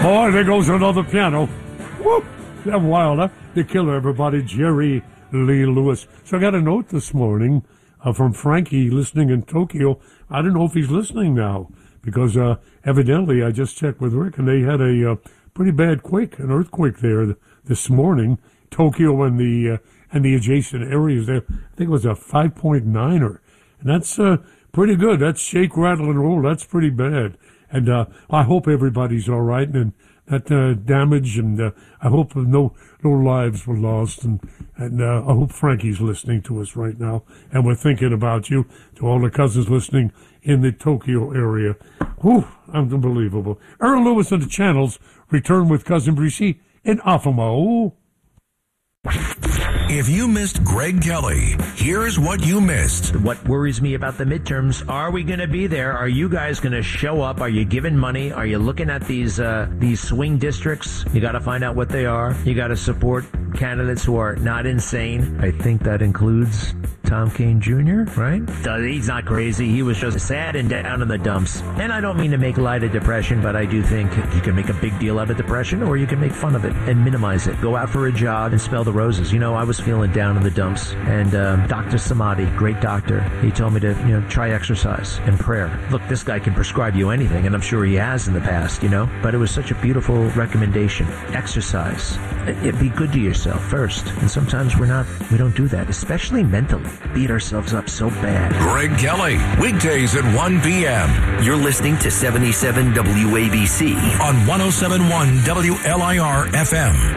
Boy, there goes another piano. Whoop! That wild, huh? The killer, everybody, Jerry Lee Lewis. So I got a note this morning from Frankie listening in Tokyo. I don't know if he's listening now because evidently I just checked with Rick and they had a pretty bad quake, an earthquake there this morning. Tokyo and the adjacent areas there. I think it was a 5.9er. And that's pretty good. That's shake, rattle, and roll. That's pretty bad. And I hope everybody's all right and that damage, and I hope no lives were lost. And I hope Frankie's listening to us right now. And we're thinking about you, to all the cousins listening in the Tokyo area. Whew, unbelievable. Earl Lewis and the Channels return with Cousin Brice in Afamo. If you missed Greg Kelly, here's what you missed. What worries me about the midterms, are we going to be there? Are you guys going to show up? Are you giving money? Are you looking at these swing districts? You got to find out what they are. You got to support candidates who are not insane. I think that includes Tom Kean Jr., right? He's not crazy. He was just sad and down in the dumps. And I don't mean to make light of depression, but I do think you can make a big deal out of depression, or you can make fun of it and minimize it. Go out for a jog and smell the roses. You know, I was feeling down in the dumps, and Dr. Samadhi, great doctor, he told me to, try exercise and prayer. Look, this guy can prescribe you anything, and I'm sure he has in the past, but it was such a beautiful recommendation. Exercise. Be good to yourself first, and sometimes we don't do that, especially mentally. Beat ourselves up so bad. Greg Kelly, weekdays at 1 p.m. You're listening to 77 WABC on 107.1 WLIR FM.